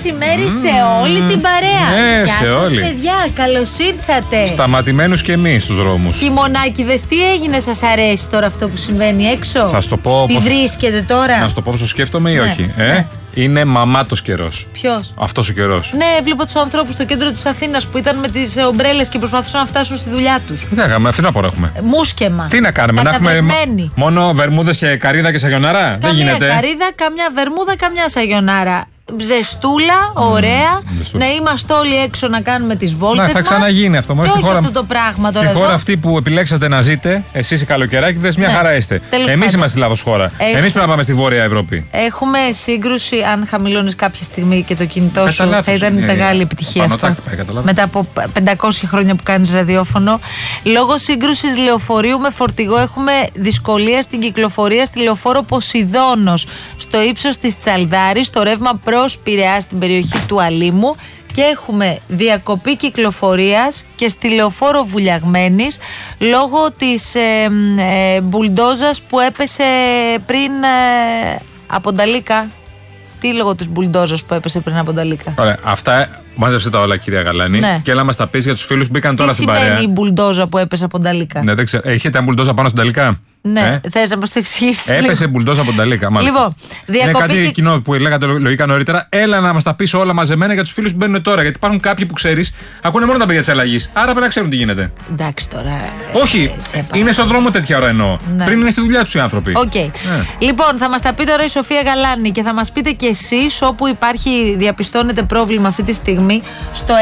μεσημέρι σε όλη την παρέα. Γεια σας, παιδιά, καλώς ήρθατε. Σταματημένους και εμείς στους δρόμους. Χειμωνάκηδες, τι έγινε, σας αρέσει τώρα αυτό που συμβαίνει έξω? Θα σου το πω. Τι βρίσκετε τώρα? Να σου το πω πώς σκέφτομαι ή όχι. Ναι. Είναι μαμάτος καιρός. Ποιος? Αυτός ο καιρός. Ναι, έβλεπα τους ανθρώπους στο κέντρο της Αθήνας που ήταν με τις ομπρέλες και προσπαθούσαν να φτάσουν στη δουλειά τους. Τι να κάνουμε, φθινόπωρο έχουμε. Μουσκεμα. Τι να κάνουμε, να έχουμε μόνο βερμούδες και καρύδα και σαγιονάρα? Δεν γίνεται. Καμία καρύδα, καμιά βερμούδα, καμιά σαγιονάρα. Ζεστούλα, ωραία. Να είμαστε όλοι έξω να κάνουμε τις βόλτες μας. Θα ξαναγίνει αυτό. Και όχι αυτό το πράγμα τώρα. Στη χώρα αυτή που επιλέξατε να ζείτε, εσείς οι καλοκαιράκηδες, μια χαρά είστε. Εμείς είμαστε λάθος χώρα. Εμείς πρέπει να πάμε στη Βόρεια Ευρώπη. Έχουμε σύγκρουση. Αν χαμηλώνεις κάποια στιγμή και το κινητό σου, θα ήταν μεγάλη επιτυχία αυτό. Μετά από 500 χρόνια που κάνεις ραδιόφωνο. Λόγω σύγκρουσης λεωφορείου με φορτηγό, έχουμε δυσκολία στην κυκλοφορία στη λεωφόρο Ποσειδώνος, στο ύψος της Τσαλδάρης, στο ρεύμα προς Πειραιά στην περιοχή του Αλήμου, και έχουμε διακοπή κυκλοφορίας και στη λεωφόρο Βουλιαγμένης λόγω της μπουλντόζας που έπεσε πριν από Νταλίκα. Τι λόγω της μπουλντόζας που έπεσε πριν από Νταλίκα? Ωραία, αυτά μάζεψε τα όλα, κυρία Γαλάνη. Ναι. Και έλα μας τα πεις για τους φίλους που μπήκαν τώρα στην παρέα. Τι σημαίνει η μπουλντόζα που έπεσε από Νταλίκα? Ναι, δεν ξέρω. Έχετε μπουλντόζα πάνω στην Νταλίκα? Ναι, θες να μας το εξηγήσεις? Έπεσε μπουλντόζα από την Νταλίκα. Λοιπόν, είναι κάτι κοινό που λέγατε λογικά νωρίτερα. Έλα να μας τα πεις όλα μαζεμένα για τους φίλους που μπαίνουν τώρα. Γιατί υπάρχουν κάποιοι που ξέρεις, ακούνε μόνο τα παιδιά της αλλαγής. Άρα πρέπει να ξέρουν τι γίνεται. Εντάξει τώρα. Όχι, είναι στον δρόμο τέτοια ώρα εννοώ. Ναι. Πριν είναι στη δουλειά τους οι άνθρωποι. Okay. Ναι. Λοιπόν, θα μας τα πει τώρα η Σοφία Γαλάνη και θα μας πείτε κι εσείς όπου υπάρχει, διαπιστώνετε πρόβλημα αυτή τη στιγμή. Στο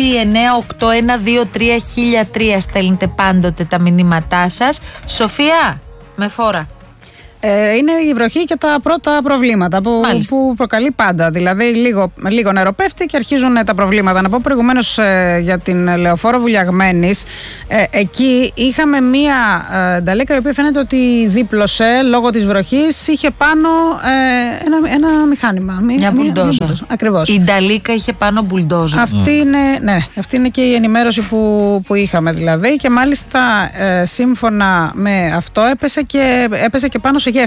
698123003 στέλνετε πάντοτε τα μηνύματά σας. Σοφία, με φόρα. Είναι η βροχή και τα πρώτα προβλήματα που προκαλεί πάντα. Δηλαδή, λίγο νερό πέφτει και αρχίζουν τα προβλήματα. Να πω προηγουμένως για την λεωφόρο Βουλιαγμένης. Εκεί είχαμε μία Νταλίκα η οποία φαίνεται ότι δίπλωσε λόγω της βροχής. Είχε πάνω ένα μηχάνημα. Μια μπουλντόζα. Ακριβώς. Η Νταλίκα είχε πάνω μπουλντόζα. Αυτή είναι και η ενημέρωση που είχαμε δηλαδή. Και μάλιστα σύμφωνα με αυτό έπεσε και πάνω σε